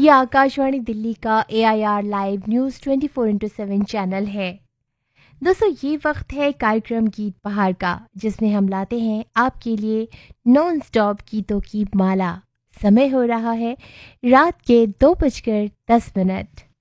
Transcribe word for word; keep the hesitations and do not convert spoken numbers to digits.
ये आकाशवाणी दिल्ली का ए I R live news twenty four into seven channel है। दोस्तों, ये वक्त है कार्यक्रम गीत बहार का, जिसमें हम लाते हैं आपके लिए नॉन स्टॉप गीतों की माला। समय हो रहा है रात के दो बजकर दस मिनट।